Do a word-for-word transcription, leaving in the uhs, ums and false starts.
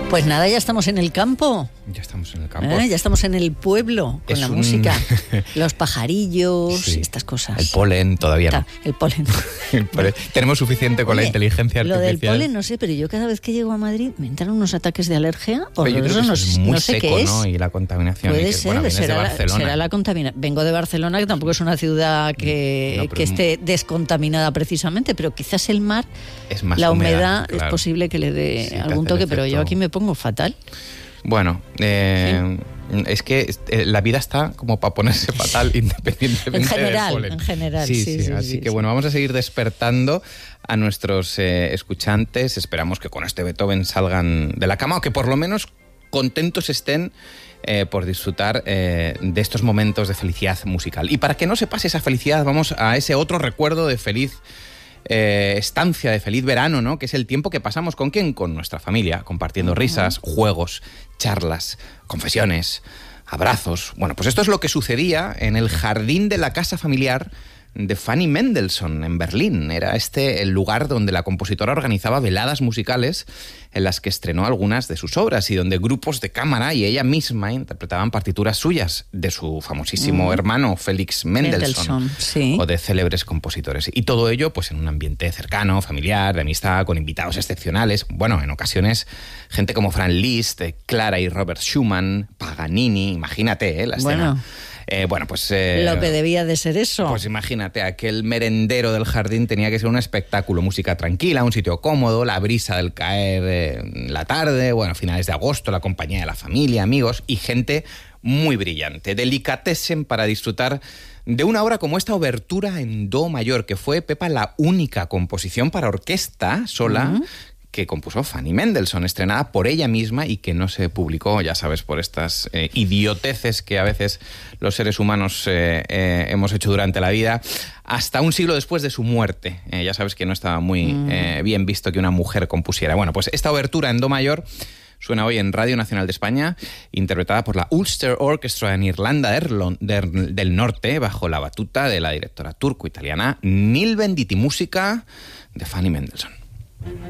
Pues nada, ya estamos en el campo. Ya estamos en el campo. ¿Eh? Ya estamos en el pueblo, con es la un... música, los pajarillos, sí. estas cosas. El polen todavía no. El polen. el polen. Tenemos suficiente con Oye, la inteligencia artificial. Lo del polen no sé, pero yo cada vez que llego a Madrid me entran unos ataques de alergia. Por yo creo eso que no, es muy no sé seco, qué es. ¿no? Y la contaminación. Puede y que, ser, bueno, será, de la, Barcelona. será la contaminación. Vengo de Barcelona, que tampoco es una ciudad que, no, que esté descontaminada precisamente, pero quizás el mar, es más la humedad, humedad, claro. es posible que le dé sí, algún toque, efecto. Pero yo aquí me pongo fatal. Bueno, eh, sí. es que eh, la vida está como para ponerse fatal independientemente en general, del polen. En general, sí, sí, sí, sí. Así sí, que sí. bueno, vamos a seguir despertando a nuestros eh, escuchantes. Esperamos que con este Beethoven salgan de la cama o que por lo menos contentos estén eh, por disfrutar eh, de estos momentos de felicidad musical. Y para que no se pase esa felicidad, vamos a ese otro recuerdo de feliz Eh, estancia, de feliz verano, ¿no? Que es el tiempo que pasamos ¿con quién? Con nuestra familia, compartiendo uh-huh. risas, juegos, charlas, confesiones, abrazos. Bueno, pues esto es lo que sucedía en el jardín de la casa familiar de Fanny Mendelssohn en Berlín. Era este el lugar donde la compositora organizaba veladas musicales en las que estrenó algunas de sus obras y donde grupos de cámara y ella misma interpretaban partituras suyas de su famosísimo mm. hermano Felix Mendelssohn, Mendelssohn sí. o de célebres compositores. Y todo ello pues en un ambiente cercano, familiar, de amistad, con invitados excepcionales. Bueno, en ocasiones gente como Franz Liszt, Clara y Robert Schumann, Paganini, imagínate, ¿eh? La escena. Bueno. Eh, bueno, pues... Eh, Lo que debía de ser eso. Pues imagínate, aquel merendero del jardín tenía que ser un espectáculo. Música tranquila, un sitio cómodo, la brisa del caer eh, la tarde, bueno, finales de agosto, la compañía de la familia, amigos y gente muy brillante. Delicatessen para disfrutar de una obra como esta obertura en do mayor, que fue, Pepa, la única composición para orquesta sola uh-huh. que compuso Fanny Mendelssohn, estrenada por ella misma y que no se publicó, ya sabes, por estas eh, idioteces que a veces los seres humanos eh, eh, hemos hecho durante la vida, hasta un siglo después de su muerte. Eh, ya sabes que no estaba muy mm. eh, bien visto que una mujer compusiera. Bueno, pues esta obertura en do mayor suena hoy en Radio Nacional de España, interpretada por la Ulster Orchestra en Irlanda del Norte, bajo la batuta de la directora turco-italiana Nil Venditti, música de Fanny Mendelssohn.